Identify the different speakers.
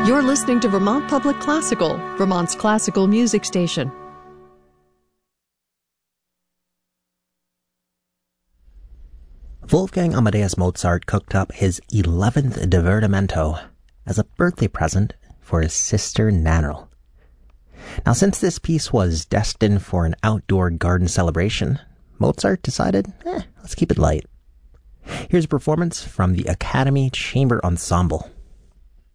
Speaker 1: You're listening to Vermont Public Classical, Vermont's classical music station.
Speaker 2: Wolfgang Amadeus Mozart cooked up his 11th Divertimento as a birthday present for his sister Nannerl. Now, since this piece was destined for an outdoor garden celebration, Mozart decided, let's keep it light. Here's a performance from the Academy Chamber Ensemble.